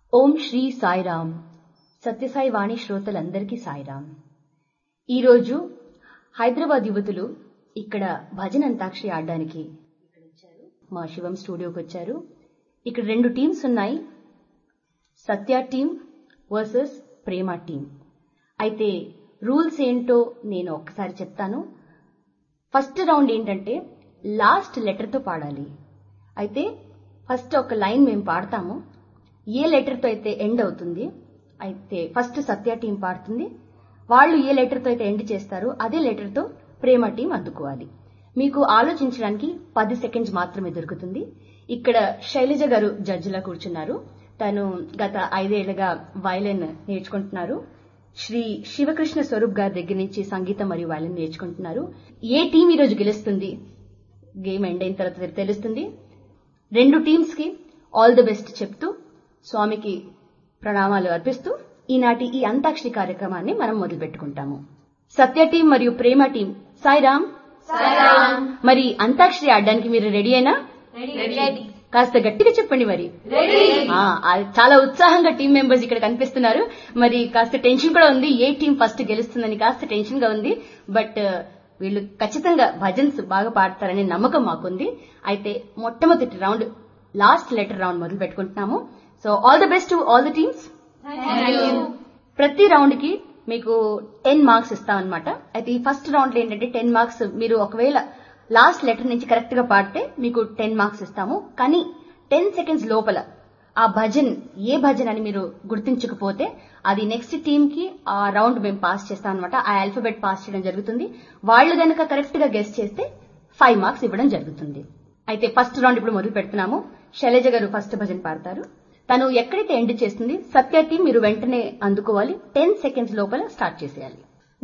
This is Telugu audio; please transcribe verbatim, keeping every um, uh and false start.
ఓం శ్రీ సాయిరామ్. సత్యసాయి వాణి శ్రోతలందరికీ సాయిరామ్. ఈరోజు హైదరాబాద్ యువతులు ఇక్కడ భజన అంతాక్షరి ఆడడానికి మా శివం స్టూడియోకి వచ్చారు. ఇక్కడ రెండు టీమ్స్ ఉన్నాయి, సత్య టీం వర్సెస్ ప్రేమ టీం. అయితే రూల్స్ ఏంటో నేను ఒక్కసారి చెప్తాను. ఫస్ట్ రౌండ్ ఏంటంటే లాస్ట్ లెటర్తో పాడాలి. అయితే ఫస్ట్ ఒక లైన్ మేము పాడతాము, ఏ లెటర్తో అయితే ఎండ్ అవుతుంది అయితే ఫస్ట్ సత్య టీం పాడుతుంది, వాళ్ళు ఏ లెటర్తో అయితే ఎండ్ చేస్తారో అదే లెటర్తో ప్రేమ టీం అద్దుకోవాలి. మీకు ఆలోచించడానికి పది సెకండ్స్ మాత్రమే దొరుకుతుంది. ఇక్కడ శైలజ గారు జడ్జిలా కూర్చున్నారు. తను గత ఐదేళ్లుగా వయలిన్ నేర్చుకుంటున్నారు. శ్రీ శివకృష్ణ స్వరూప్ గారి దగ్గర నుంచి సంగీతం మరియు వయలిన్ నేర్చుకుంటున్నారు. ఏ టీం ఈరోజు గెలుస్తుంది గేమ్ ఎండ్ అయిన తర్వాత తెలుస్తుంది. రెండు టీమ్స్ కి ఆల్ ది బెస్ట్ చెప్తూ స్వామికి ప్రణామాలు అర్పిస్తూ ఈనాటి ఈ అంతాక్షరి కార్యక్రమాన్ని మనం మొదలు పెట్టుకుంటాము. సత్య టీం మరియు ప్రేమ టీం సాయిరామ్. మరి అంతాక్షరి ఆడడానికి మీరు రెడీ అయినా? కాస్త గట్టిగా చెప్పండి. మరి చాలా ఉత్సాహంగా టీం మెంబర్స్ ఇక్కడ కనిపిస్తున్నారు. మరి కాస్త టెన్షన్ కూడా ఉంది, ఏ టీం ఫస్ట్ గెలుస్తుందని కాస్త టెన్షన్ గా ఉంది. బట్ వీళ్ళు ఖచ్చితంగా భజన్స్ బాగా పాడతారనే నమ్మకం మాకుంది. అయితే మొట్టమొదటి రౌండ్ లాస్ట్ లెటర్ రౌండ్ మొదలు పెట్టుకుంటున్నాము. So all the best to all the teams. ప్రతి రౌండ్ కి మీకు టెన్ మార్క్స్ ఇస్తామన్నమాట. అయితే ఈ ఫస్ట్ రౌండ్ లో ఏంటంటే టెన్ మార్క్స్ మీరు ఒకవేళ లాస్ట్ లెటర్ నుంచి కరెక్ట్ గా పాడితే మీకు టెన్ మార్క్స్ ఇస్తాము. కానీ టెన్ సెకండ్స్ లోపల ఆ భజన్ ఏ భజన్ అని మీరు గుర్తించకపోతే అది నెక్స్ట్ టీమ్ కి ఆ రౌండ్ మేము పాస్ చేస్తాం అనమాట. ఆ ఆల్ఫాబెట్ పాస్ చేయడం జరుగుతుంది. వాళ్ళు గనక కరెక్ట్ గా గెస్ చేస్తే ఫైవ్ మార్క్స్ ఇవ్వడం జరుగుతుంది. అయితే ఫస్ట్ రౌండ్ ఇప్పుడు మొదలు పెడుతున్నాము. శైలజ గారు ఫస్ట్ భజన్ పాడతారు. తను ఎక్కడైతే ఎండ్ చేస్తుంది సత్య టీం మీరు వెంటనే అందుకోవాలి. టెన్ సెకండ్స్ లోపల స్టార్ట్ చేసేయాలి.